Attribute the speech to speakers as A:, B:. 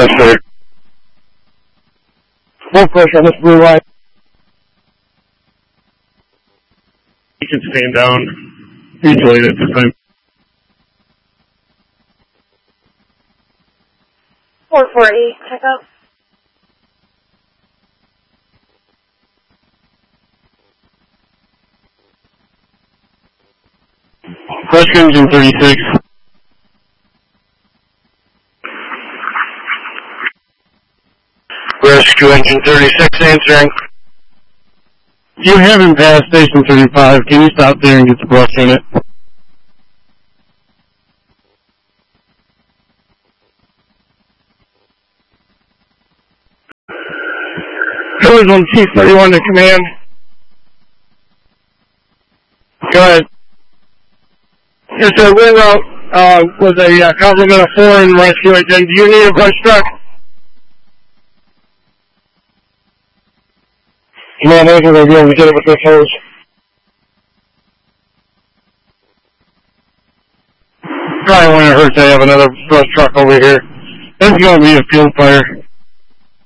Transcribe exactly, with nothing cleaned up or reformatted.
A: That's right. Full pressure on this blue line.
B: You can stand down easily at this time.
C: four forty, check out.
B: Rescue engine thirty-six.
A: Rescue engine thirty-six answering.
B: You haven't passed station thirty-five. Can you stop there and get the brush unit?
A: Pillars on Chief thirty-one to command. Go ahead. Yes, sir. Wind route uh, was a uh, complement of four in rescue engine. Do you need a brush truck? Command, I think we're going to be able to get it with this hose.
B: Probably wouldn't hurt to have another brush truck over here. This is going to be a field fire.